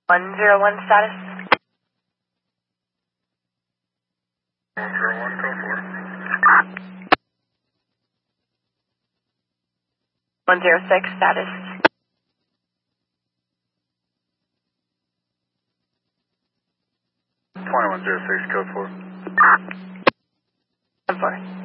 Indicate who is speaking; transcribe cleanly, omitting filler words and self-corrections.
Speaker 1: 101 status.
Speaker 2: 101, code 4.
Speaker 1: 106 status.
Speaker 2: 2106, code 4.
Speaker 1: 1-4.